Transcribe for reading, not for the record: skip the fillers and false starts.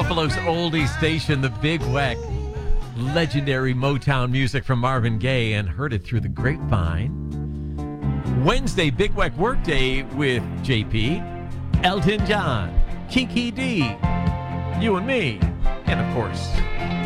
Buffalo's oldie station, the Big Weck. Legendary Motown music from Marvin Gaye, and heard it through the grapevine. Wednesday, Big Weck Workday with JP, Elton John, Kiki D, you and me, and of course,